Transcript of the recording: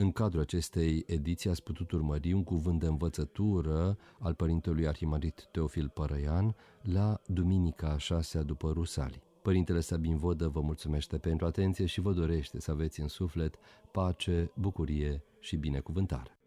În cadrul acestei ediții ați putut urmări un cuvânt de învățătură al Părintelui Arhimandrit Teofil Părăian la Duminica 6-a după Rusalii. Părintele Sabin Vodă vă mulțumește pentru atenție și vă dorește să aveți în suflet pace, bucurie și binecuvântare.